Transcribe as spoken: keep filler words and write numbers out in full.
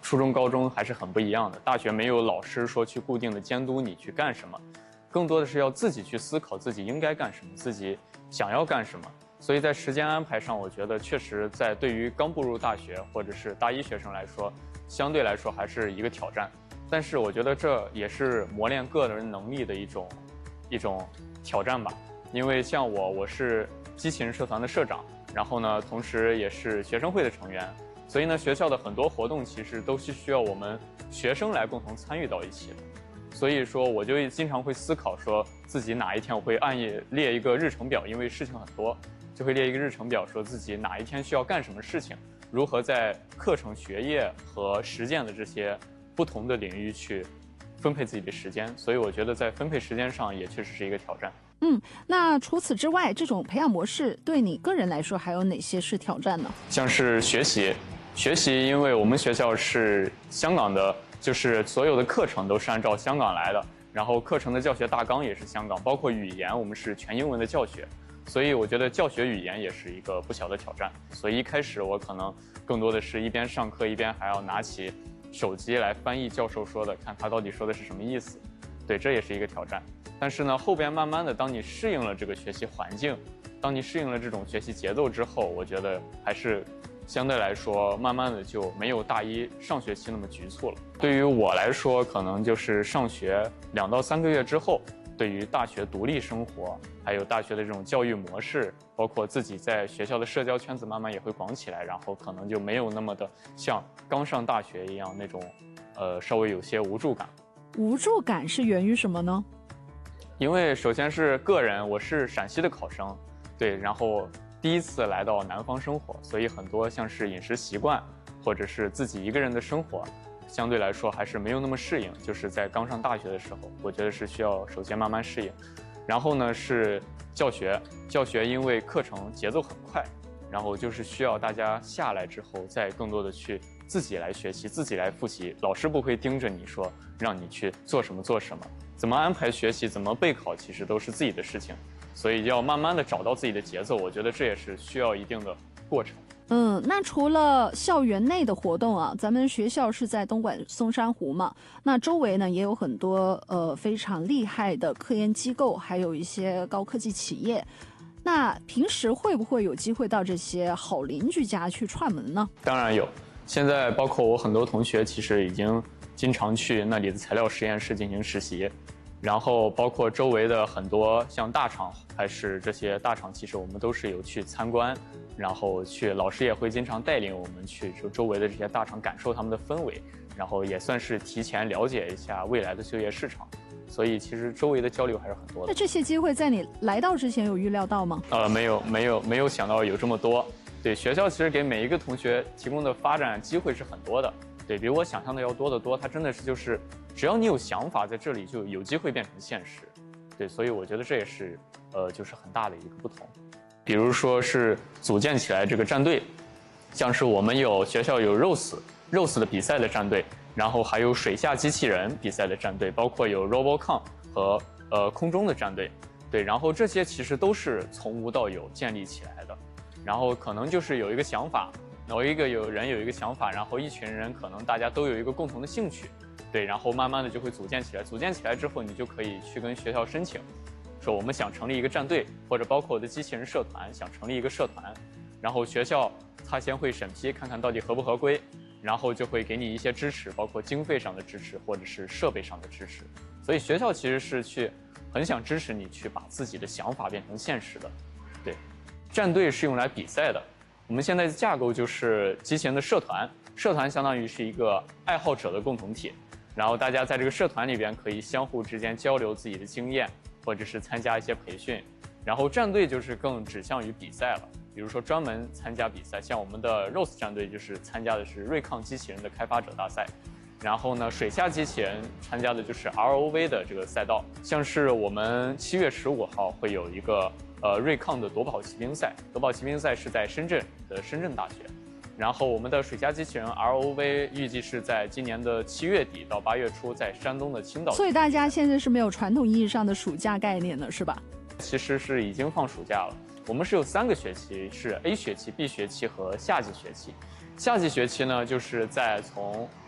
初中、高中还是很不一样的。大学没有老师说去固定的监督你去干什么，更多的是要自己去思考自己应该干什么，自己想要干什么。所以在时间安排上，我觉得确实在对于刚步入大学或者是大一学生来说，相对来说还是一个挑战。但是我觉得这也是磨练个人能力的一种一种挑战吧。因为像我，我是机器人社团的社长，然后呢，同时也是学生会的成员，所以呢，学校的很多活动其实都是需要我们学生来共同参与到一起的。所以说，我就经常会思考，说自己哪一天我会按页列一个日程表，因为事情很多，就会列一个日程表，说自己哪一天需要干什么事情，如何在课程、学业和实践的这些不同的领域去分配自己的时间。所以我觉得在分配时间上也确实是一个挑战。 嗯，那除此之外，这种培养模式对你个人来说还有哪些是挑战呢？ 像是学习，学习，因为我们学校是香港的，就是所有的课程都是按照香港来的，然后课程的教学大纲也是香港，包括语言，我们是全英文的教学，所以我觉得教学语言也是一个不小的挑战。所以一开始我可能更多的是一边上课一边还要拿起手机来翻译教授说的，看他到底说的是什么意思。对，这也是一个挑战。但是呢，后边慢慢的，当你适应了这个学习环境，当你适应了这种学习节奏之后，我觉得还是相对来说，慢慢的就没有大一上学期那么局促了。对于我来说，可能就是上学两到三个月之后，对于大学独立生活，还有大学的这种教育模式，包括自己在学校的社交圈子，慢慢也会广起来，然后可能就没有那么的像刚上大学一样那种，呃，稍微有些无助感。 无助感是源于什么呢？ 因为首先是个人，我是陕西的考生，对，然后第一次来到南方生活，所以很多像是饮食习惯，或者是自己一个人的生活，相对来说还是没有那么适应。就是在刚上大学的时候，我觉得是需要首先慢慢适应。然后呢是教学，教学因为课程节奏很快，然后就是需要大家下来之后再更多的去自己来学习，自己来复习，老师不会盯着你说让你去做什么做什么，怎么安排学习，怎么备考，其实都是自己的事情，所以要慢慢的找到自己的节奏，我觉得这也是需要一定的过程。 嗯，那除了校园内的活动啊，咱们学校是在东莞松山湖嘛，那周围呢也有很多呃非常厉害的科研机构，还有一些高科技企业。那平时会不会有机会到这些好邻居家去串门呢？ 当然有，现在包括我很多同学其实已经经常去那里的材料实验室进行实习，然后包括周围的很多像大厂，还是这些大厂，其实我们都是有去参观，然后去老师也会经常带领我们去就周围的这些大厂感受他们的氛围，然后也算是提前了解一下未来的就业市场。所以其实周围的交流还是很多的。 那这些机会在你来到之前有预料到吗？ 呃，没有，没有，没有想到有这么多。对，学校其实给每一个同学提供的发展机会是很多的，对，比我想象的要多得多。它真的是就是，只要你有想法，在这里就有机会变成现实。对，所以我觉得这也是，呃，就是很大的一个不同。比如说是组建起来这个战队，像是我们有学校有 Rose Rose 的比赛的战队。然后还有水下机器人比赛的战队，包括有 RoboCon 和呃空中的战队，对，然后这些其实都是从无到有建立起来的，然后可能就是有一个想法，有一个有人有一个想法，然后一群人可能大家都有一个共同的兴趣，对，然后慢慢的就会组建起来，组建起来之后，你就可以去跟学校申请，说我们想成立一个战队，或者包括我的机器人社团想成立一个社团，然后学校他先会审批，看看到底合不合规。然后就会给你一些支持，包括经费上的支持，或者是设备上的支持。所以学校其实是去很想支持你去把自己的想法变成现实的。对，战队是用来比赛的。我们现在的架构就是机器人的社团，社团相当于是一个爱好者的共同体，然后大家在这个社团里边可以相互之间交流自己的经验，或者是参加一些培训。然后战队就是更指向于比赛了。比如说专门参加比赛，像我们的 Rose 战队就是参加的是瑞抗机器人的开发者大赛，然后呢水下机器人参加的就是 R O V 的这个赛道，像是我们七月十五号会有一个呃瑞抗的夺宝骑兵赛，夺宝骑兵赛是在深圳的深圳大学，然后我们的水下机器人 R O V 预计是在今年的七月底到八月初在山东的青岛。 所以大家现在是没有传统意义上的暑假概念的，是吧？ 其实是已经放暑假了。我们是有三个学期，是 A 学期、B 学期和夏季学期。夏季学期呢，就是在从